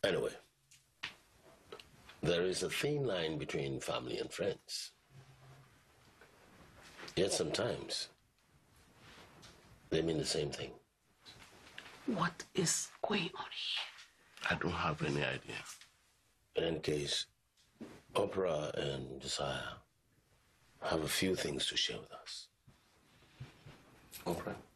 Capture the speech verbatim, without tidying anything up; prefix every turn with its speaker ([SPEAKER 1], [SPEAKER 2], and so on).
[SPEAKER 1] Anyway, there is a thin line between family and friends. Yet sometimes they mean the same thing.
[SPEAKER 2] What is going on here?
[SPEAKER 3] I don't have any idea.
[SPEAKER 1] In any case, Opera and Desire have a few things to share with us.
[SPEAKER 3] Opera?